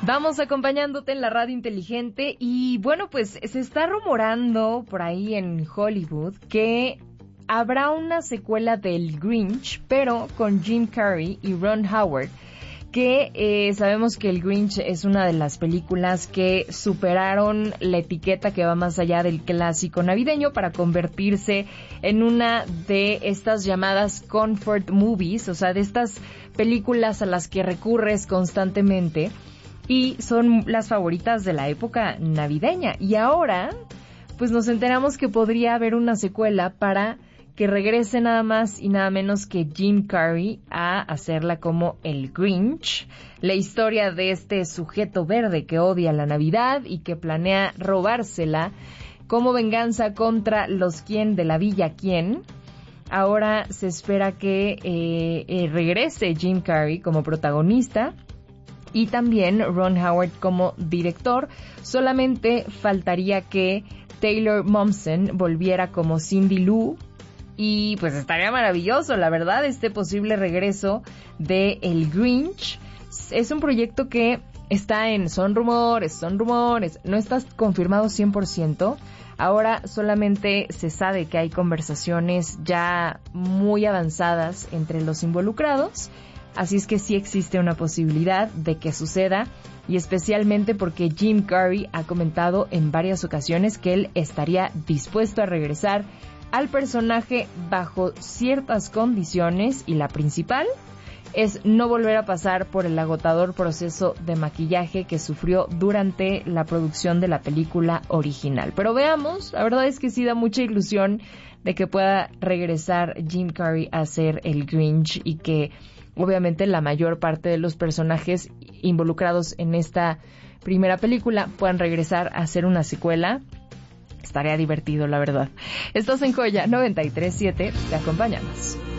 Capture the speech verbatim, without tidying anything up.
Vamos acompañándote en la radio inteligente y bueno, pues se está rumorando por ahí en Hollywood que habrá una secuela del Grinch, pero con Jim Carrey y Ron Howard, que eh, sabemos que el Grinch es una de las películas que superaron la etiqueta que va más allá del clásico navideño para convertirse en una de estas llamadas comfort movies, o sea, de estas películas a las que recurres constantemente y son las favoritas de la época navideña. Y ahora, pues nos enteramos que podría haber una secuela para que regrese nada más y nada menos que Jim Carrey a hacerla como el Grinch, la historia de este sujeto verde que odia la Navidad y que planea robársela como venganza contra los quien de la villa quien. Ahora se espera que eh, eh, regrese Jim Carrey como protagonista y también Ron Howard como director. Solamente faltaría que Taylor Momsen volviera como Cindy Lou. Y pues estaría maravilloso, la verdad, este posible regreso de El Grinch. Es un proyecto que está en, son rumores, son rumores, no está confirmado cien por ciento. Ahora solamente se sabe que hay conversaciones ya muy avanzadas entre los involucrados. Así es que sí existe una posibilidad de que suceda, y especialmente porque Jim Carrey ha comentado en varias ocasiones que él estaría dispuesto a regresar al personaje bajo ciertas condiciones, y la principal es no volver a pasar por el agotador proceso de maquillaje que sufrió durante la producción de la película original. Pero veamos, la verdad es que sí da mucha ilusión de que pueda regresar Jim Carrey a ser el Grinch y que obviamente la mayor parte de los personajes involucrados en esta primera película puedan regresar a hacer una secuela. Estaría divertido, la verdad. Estás en Joya noventa y tres punto siete, te acompañamos.